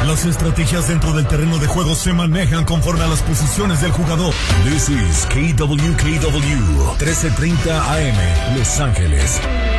Las estrategias dentro del terreno de juego se manejan conforme a las posiciones del jugador. This is KWKW 1330 AM, Los Ángeles.